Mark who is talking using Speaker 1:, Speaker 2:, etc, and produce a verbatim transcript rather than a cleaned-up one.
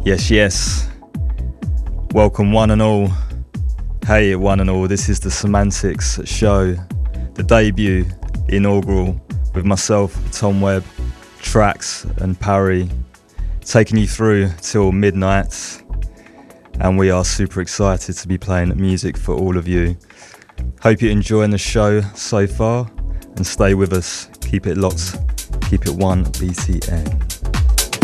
Speaker 1: Yes, yes. Welcome one and all. Hey one and all, this is the Semantics show, the debut, inaugural, with myself, Tom Webb, Trax and Parry, taking you through till midnight, and we are super excited to be playing music for all of you. Hope you're enjoying the show so far, and stay with us, keep it locked, keep it one B T N.